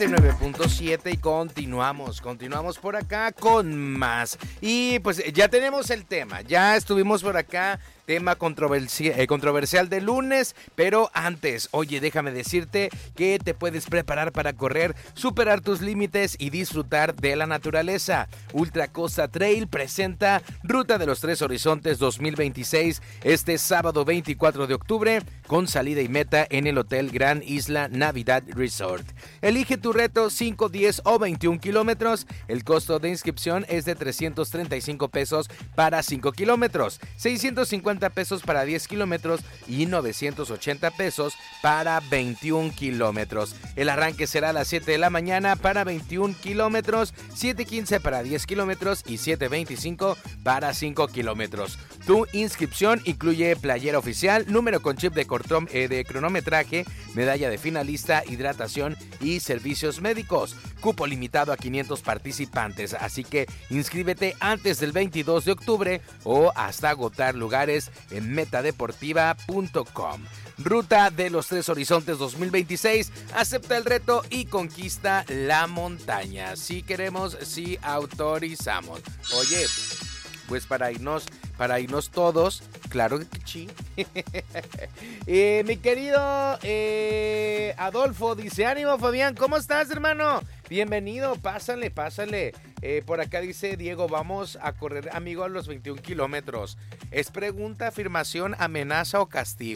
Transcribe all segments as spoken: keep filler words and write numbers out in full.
noventa y nueve punto siete y continuamos, continuamos por acá con más. Y pues ya tenemos el tema, ya estuvimos por acá, tema controversia, eh, controversial de lunes, pero antes, oye, déjame decirte que te puedes preparar para correr, superar tus límites y disfrutar de la naturaleza. Ultra Costa Trail presenta Ruta de los Tres Horizontes dos mil veintiséis este sábado veinticuatro de octubre con salida y meta en el Hotel Gran Isla Navidad Resort. Elige tu reto cinco, diez o veintiún kilómetros. El costo de inscripción es de trescientos treinta y cinco pesos para cinco kilómetros, seiscientos cincuenta pesos para diez kilómetros y novecientos ochenta pesos para veintiún kilómetros. El arranque será a las siete de la mañana para veintiún kilómetros, siete quince para diez kilómetros y siete veinticinco para cinco kilómetros. Tu inscripción incluye playera oficial, número con chip de, cortón, eh, de cronometraje, medalla de finalista, hidratación y servicios médicos. Cupo limitado a quinientos participantes, así que inscríbete antes del veintidós de octubre o hasta agotar lugares en metadeportiva punto com. Ruta de los Tres Horizontes dos mil veintiséis, acepta el reto y conquista la montaña. Si queremos, si autorizamos. Oye, pues para irnos, para irnos todos, claro que sí. eh, mi querido eh, Adolfo dice, ánimo Fabián, ¿cómo estás, hermano? Bienvenido, pásale, pásale. Eh, por acá dice Diego, vamos a correr, amigo, a los veintiún kilómetros. ¿Es pregunta, afirmación, amenaza o castigo?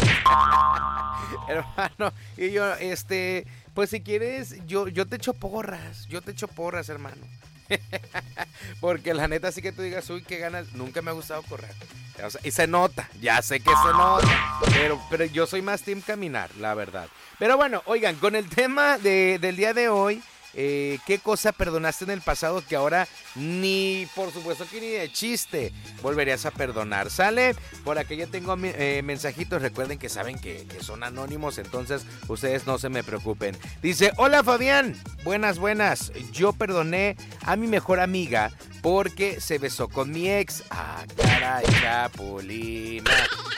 Hermano, y yo, este, pues si quieres, yo, yo te echo porras, yo te echo porras, hermano. Porque la neta sí que tú digas, uy, qué ganas, nunca me ha gustado correr. O sea, y se nota, ya sé que se nota, pero, pero yo soy más team caminar, la verdad. Pero bueno, oigan, con el tema de, del día de hoy, eh, ¿qué cosa perdonaste en el pasado que ahora ni, por supuesto que ni de chiste, volverías a perdonar? ¿Sale? Por acá ya tengo eh, mensajitos, recuerden que saben que, que son anónimos, entonces ustedes no se me preocupen. Dice, hola Fabián, buenas, buenas, yo perdoné a mi mejor amiga porque se besó con mi ex. Ah, caray, Chapulina.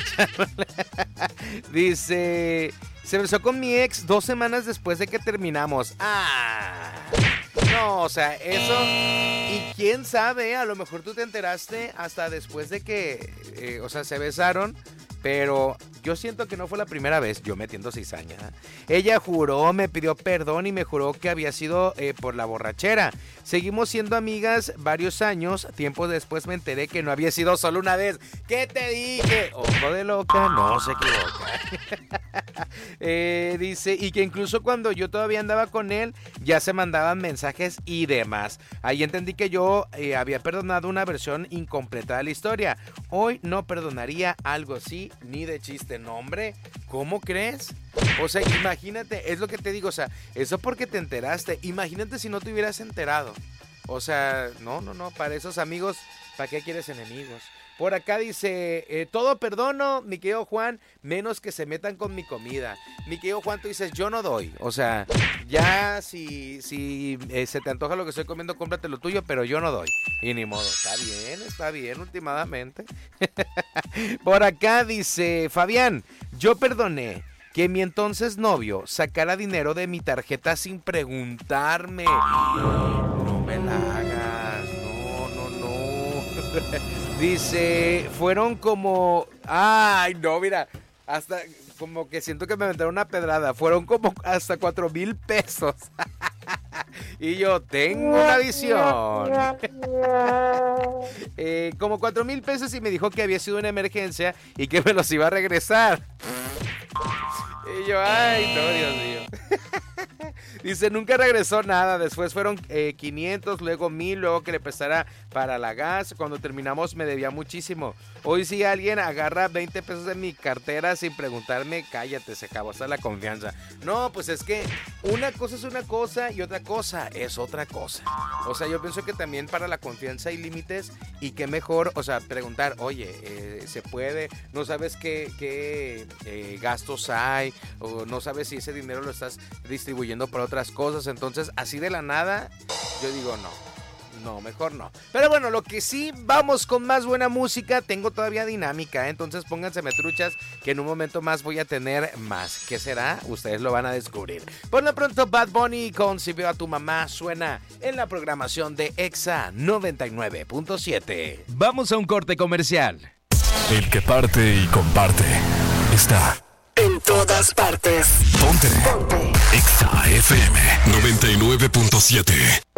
Dice, se besó con mi ex dos semanas después de que terminamos. Ah, no, o sea, eso. Y quién sabe, a lo mejor tú te enteraste hasta después de que, eh, o sea, se besaron. Pero yo siento que no fue la primera vez, yo metiendo cizaña. Ella juró, me pidió perdón y me juró que había sido eh, por la borrachera. Seguimos siendo amigas varios años. Tiempo después me enteré que no había sido solo una vez. ¿Qué te dije? Ojo de loca, no se equivoca. eh, dice, y que incluso cuando yo todavía andaba con él, ya se mandaban mensajes y demás. Ahí entendí que yo eh, había perdonado una versión incompleta de la historia. Hoy no perdonaría algo así, ni de chiste. No, hombre, ¿cómo crees? O sea, imagínate, es lo que te digo, o sea, eso porque te enteraste. Imagínate si no te hubieras enterado. O sea, no, no, no, para esos amigos, ¿para qué quieres enemigos? Por acá dice, eh, todo perdono, mi querido Juan, menos que se metan con mi comida. Mi querido Juan, tú dices, yo no doy. O sea, ya si, si eh, se te antoja lo que estoy comiendo, cómprate lo tuyo, pero yo no doy. Y ni modo, está bien, está bien, últimamente. Por acá dice, Fabián, yo perdoné que mi entonces novio sacara dinero de mi tarjeta sin preguntarme. No me la hagas, no, no, no. Dice, fueron como, ay, no, mira, hasta como que siento que me metieron una pedrada. Fueron como hasta cuatro mil pesos. Y yo tengo una visión. eh, como cuatro mil pesos y me dijo que había sido una emergencia y que me los iba a regresar. Y yo, ay, no, Dios mío. Dice, nunca regresó nada. Después fueron eh, quinientos, luego mil, luego que le prestara para la gas. Cuando terminamos me debía muchísimo. Hoy si alguien agarra veinte pesos de mi cartera sin preguntarme, cállate, se acabó hasta la confianza. No, pues es que una cosa es una cosa y otra cosa es otra cosa. O sea, yo pienso que también para la confianza hay límites y que mejor, o sea, preguntar, oye, eh, ¿se puede? ¿No sabes qué, qué eh, gastos hay? O no sabes si ese dinero lo estás distribuyendo para otras cosas. Entonces, así de la nada, yo digo no. no, mejor no. Pero bueno, lo que sí, vamos con más buena música. Tengo todavía dinámica, ¿eh? Entonces pónganse metruchas que en un momento más voy a tener más. ¿Qué será? Ustedes lo van a descubrir. Por lo pronto, Bad Bunny con Si Veo a Tu Mamá suena en la programación de Exa noventa y nueve punto siete. Vamos a un corte comercial. El que parte y comparte está en todas partes. Ponte. Ponte. Exa F M noventa y nueve punto siete.